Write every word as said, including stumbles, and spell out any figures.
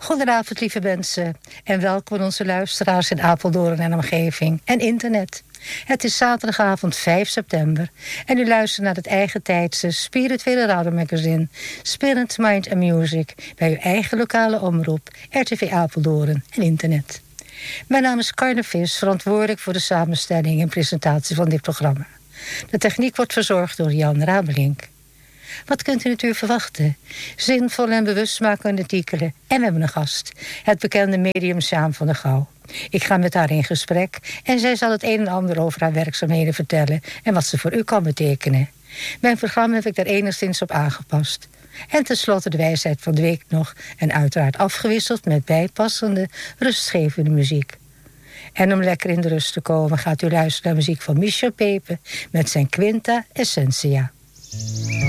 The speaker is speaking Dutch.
Goedenavond, lieve mensen. En welkom aan onze luisteraars in Apeldoorn en omgeving en internet. Het is zaterdagavond vijf september. En u luistert naar het eigen tijdse spirituele radiomagazine Spirit, Mind and Music bij uw eigen lokale omroep R T V Apeldoorn en internet. Mijn naam is Carne Vis, verantwoordelijk voor de samenstelling en presentatie van dit programma. De techniek wordt verzorgd door Jan Rabelink. Wat kunt u natuurlijk verwachten? Zinvolle en bewustmakende artikelen. En we hebben een gast. Het bekende medium Sjaan van der Gouw. Ik ga met haar in gesprek en zij zal het een en ander over haar werkzaamheden vertellen en wat ze voor u kan betekenen. Mijn programma heb ik daar enigszins op aangepast. En tenslotte de wijsheid van de week nog en uiteraard afgewisseld met bijpassende, rustgevende muziek. En om lekker in de rust te komen gaat u luisteren naar muziek van Michel Pepe met zijn Quinta Essentia.